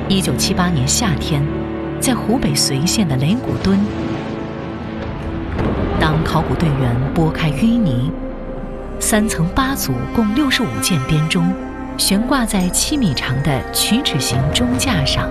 1978年夏天，在湖北随县的雷鼓墩，当考古队员拨开淤泥，3层8组共65件编钟悬挂在7米长的曲尺形钟架上。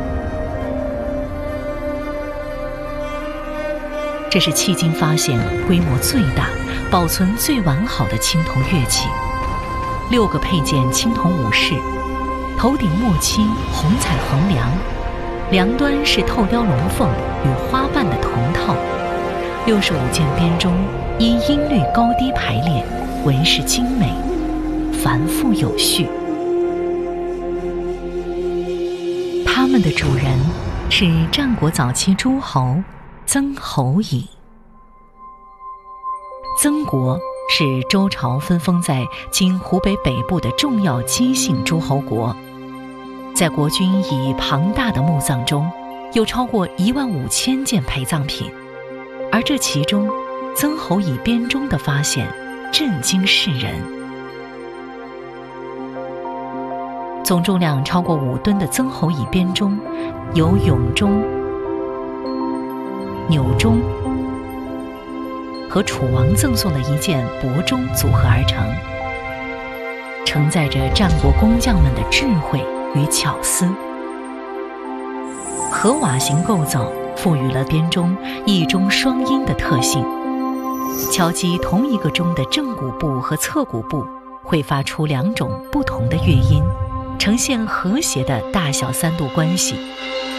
这是迄今发现规模最大、保存最完好的青铜乐器，6个配件青铜武士，头顶墨漆红彩横梁，梁端是透雕龙凤与花瓣的铜套，65件编钟依音律高低排列，纹饰精美，繁复有序。他们的主人是战国早期诸侯曾侯乙。曾国是周朝分封在今湖北北部的重要姬姓诸侯国，在国君以庞大的墓葬中，有超过15000件陪葬品，而这其中，曾侯乙编钟的发现震惊世人。总重量超过5吨的曾侯乙编钟，由俑钟、钮钟和楚王赠送的一件帛钟组合而成，承载着战国工匠们的智慧与巧思。河瓦形构造赋予了编钟一钟双音的特性，敲击同一个钟的正鼓部和侧鼓部会发出2种不同的乐音，呈现和谐的大小3度关系，